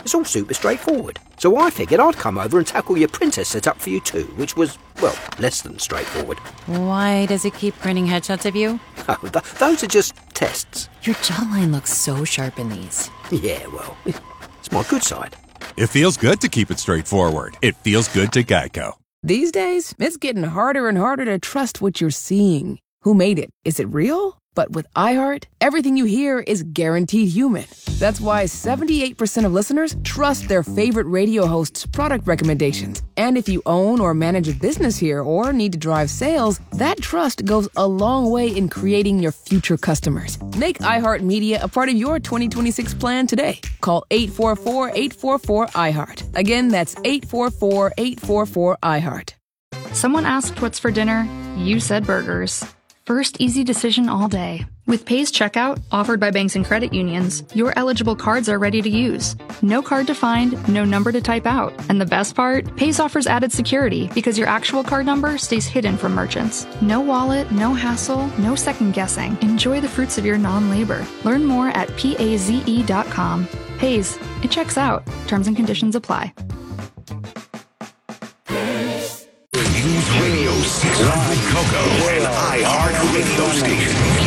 It's all super straightforward. So I figured I'd come over and tackle your printer setup for you too, which was, well, less than straightforward. Why does it keep printing headshots of you? Oh, those are just tests. Your jawline looks so sharp in these. Yeah, well, it's my good side. It feels good to keep it straightforward. It feels good to Geico. These days, it's getting harder and harder to trust what you're seeing. Who made it? Is it real? But with iHeart, everything you hear is guaranteed human. That's why 78% of listeners trust their favorite radio host's product recommendations. And if you own or manage a business here or need to drive sales, that trust goes a long way in creating your future customers. Make iHeartMedia a part of your 2026 plan today. Call 844-844-iHeart. Again, that's 844-844-iHeart. Someone asked what's for dinner. You said burgers. First easy decision all day. With Pays Checkout, offered by banks and credit unions, your eligible cards are ready to use. No card to find, no number to type out. And the best part? Pays offers added security because your actual card number stays hidden from merchants. No wallet, no hassle, no second guessing. Enjoy the fruits of your non-labor. Learn more at PAZE.com. Pays. It checks out. Terms and conditions apply. News Radio 600 Coco and iHeart Radio Station.